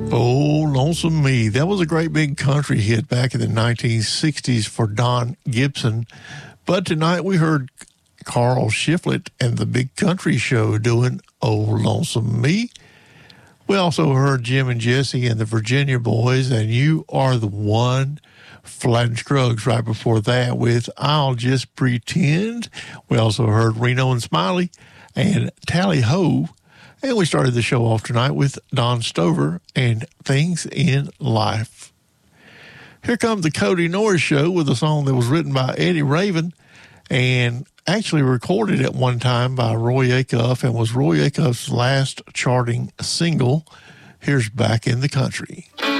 Oh, Lonesome Me. That was a great big country hit back in the 1960s for Don Gibson. But tonight we heard Carl Shiflett and the Big Country Show doing Oh, Lonesome Me. We also heard Jim and Jesse and the Virginia Boys and You Are the One. Flat and Scruggs right before that with I'll Just Pretend. We also heard Reno and Smiley and Tally Ho. And we started the show off tonight with Don Stover and Things in Life. Here comes the Cody Norris Show with a song that was written by Eddie Raven and actually recorded at one time by Roy Acuff and was Roy Acuff's last charting single. Here's Back in the Country.